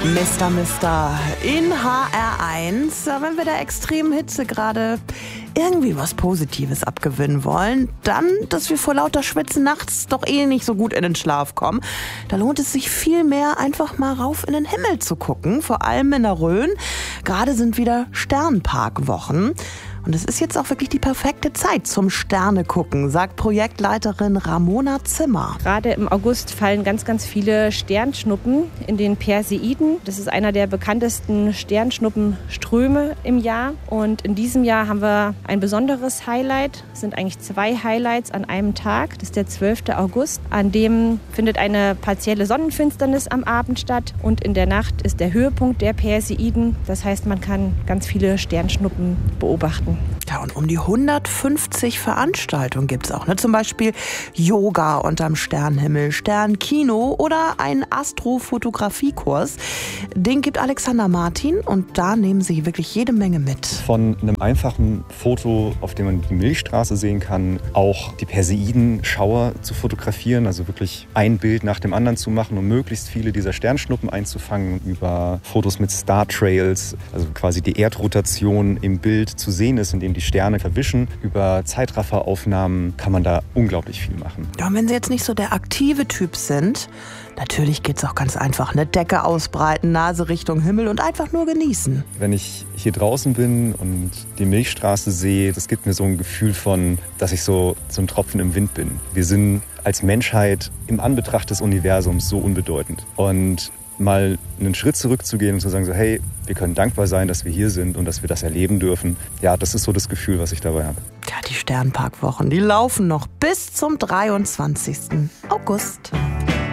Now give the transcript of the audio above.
Mister in HR1. Wenn wir der extremen Hitze gerade irgendwie was Positives abgewinnen wollen, dann, dass wir vor lauter Schwitzen nachts doch nicht so gut in den Schlaf kommen, da lohnt es sich viel mehr, einfach mal rauf in den Himmel zu gucken, vor allem in der Rhön. Gerade sind wieder Sternparkwochen. Und es ist jetzt auch wirklich die perfekte Zeit zum Sterne-Gucken, sagt Projektleiterin Ramona Zimmer. Gerade im August fallen ganz, ganz viele Sternschnuppen in den Perseiden. Das ist einer der bekanntesten Sternschnuppenströme im Jahr. Und in diesem Jahr haben wir ein besonderes Highlight. Es sind eigentlich 2 Highlights an einem Tag. Das ist der 12. August. An dem findet eine partielle Sonnenfinsternis am Abend statt. Und in der Nacht ist der Höhepunkt der Perseiden. Das heißt, man kann ganz viele Sternschnuppen beobachten. Ja, und um die 150 Veranstaltungen gibt's auch, ne? Zum Beispiel Yoga unterm Sternenhimmel, Sternkino oder ein Astrofotografiekurs. Den gibt Alexander Martin und da nehmen sie wirklich jede Menge mit. Von einem einfachen Foto, auf dem man die Milchstraße sehen kann, auch die Perseidenschauer zu fotografieren, also wirklich ein Bild nach dem anderen zu machen, um möglichst viele dieser Sternschnuppen einzufangen, über Fotos mit Star Trails, also quasi die Erdrotation im Bild zu sehen ist, in dem die Sterne verwischen. Über Zeitrafferaufnahmen kann man da unglaublich viel machen. Ja, und wenn Sie jetzt nicht so der aktive Typ sind, natürlich geht's auch ganz einfach. Eine Decke ausbreiten, Nase Richtung Himmel und einfach nur genießen. Wenn ich hier draußen bin und die Milchstraße sehe, das gibt mir so ein Gefühl von, dass ich so ein Tropfen im Wind bin. Wir sind als Menschheit im Anbetracht des Universums so unbedeutend. Und mal einen Schritt zurückzugehen und zu sagen, so, hey, wir können dankbar sein, dass wir hier sind und dass wir das erleben dürfen. Ja, das ist so das Gefühl, was ich dabei habe. Ja, die Sternparkwochen, die laufen noch bis zum 23. August.